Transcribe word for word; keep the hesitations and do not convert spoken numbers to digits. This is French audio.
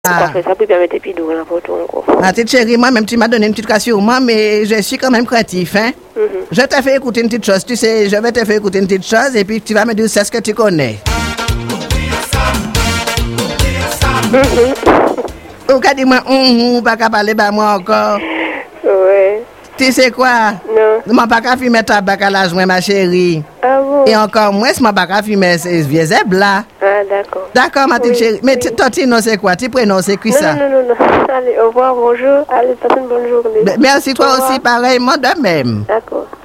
Ah. Fait ça pour permettre puis d'où la photo encore. Ma petite chérie, moi-même, tu m'as donné une petite rassurement, mais je suis quand même craintif, hein. Mm-hmm. Je te fais écouter une petite chose, tu sais, je vais te faire écouter une petite chose et puis tu vas me dire c'est ce que tu connais. Mm-hmm. Ou qu'a dit moi, hum, hum, pas qu'à parler par moi encore. Ouais. Tu sais quoi? Non. Je ne pas qu'à fumer tabac à l'âge, ma chérie. Ah bon? Et encore moins, je ne pas qu'à fumer ces vieux zèbres là. Ah d'accord. D'accord, ma petite oui, chérie. Mais oui. Toi, tu non, c'est quoi? Tu prénom, c'est qui ça? Non, non, non, non. Allez, au revoir, bonjour. Allez, passe une bonne journée. Merci, toi aussi, pareillement de même. D'accord.